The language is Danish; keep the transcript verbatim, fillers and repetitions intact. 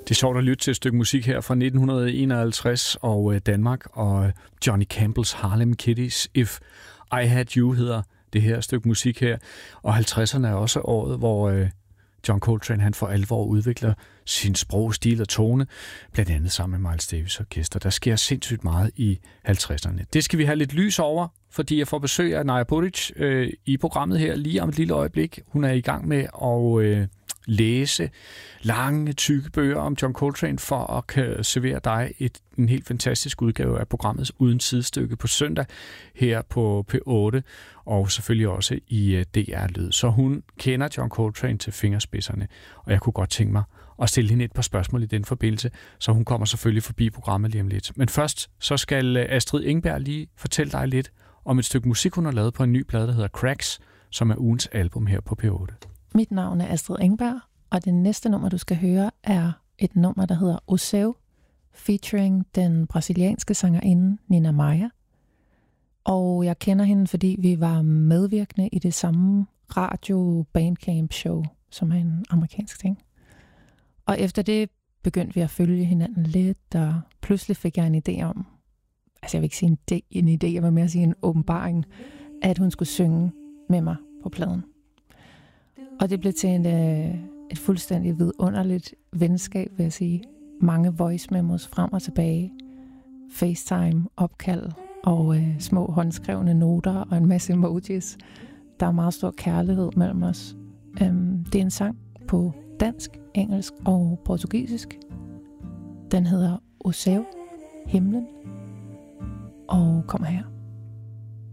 Det er sjovt at lytte til et stykke musik her fra nitten enoghalvtreds og Danmark, og Johnny Campbells Harlem Kitties. If I Had You hedder det her stykke musik her. Og halvtredserne er også året, hvor John Coltrane han for alvor udvikler sin sprog, stil og tone, blandt andet sammen med Miles Davis Orkester. Der sker sindssygt meget i halvtredserne. Det skal vi have lidt lys over, fordi jeg får besøg af Naja Buric øh, i programmet her lige om et lille øjeblik. Hun er i gang med at øh, læse lange, tykke bøger om John Coltrane for at kan servere dig et, en helt fantastisk udgave af programmet uden sidestykke på søndag her på P otte og selvfølgelig også i D R Lyd. Så hun kender John Coltrane til fingerspidserne, og jeg kunne godt tænke mig at stille hende et par spørgsmål i den forbindelse, så hun kommer selvfølgelig forbi programmet lige om lidt. Men først så skal Astrid Engberg lige fortælle dig lidt om et stykke musik, hun har lavet på en ny plade, der hedder Cracks, som er ugens album her på P otte. Mit navn er Astrid Engberg, og det næste nummer, du skal høre, er et nummer, der hedder O Seu, featuring den brasilianske sangerinde Nina Maia. Og jeg kender hende, fordi vi var medvirkende i det samme radio bandcamp show, som er en amerikansk ting. Og efter det begyndte vi at følge hinanden lidt, og pludselig fik jeg en idé om, altså jeg vil ikke sige en idé, en idé jeg vil mere sige en åbenbaring, at hun skulle synge med mig på pladen. Og det blev til en, et fuldstændig vidunderligt venskab, vil jeg sige. Mange voice memos frem og tilbage, FaceTime, opkald og øh, små håndskrevne noter og en masse emojis. Der er meget stor kærlighed mellem os. Øhm, det er en sang på dansk, engelsk og portugisisk. Den hedder O Seu, himlen, og kommer her.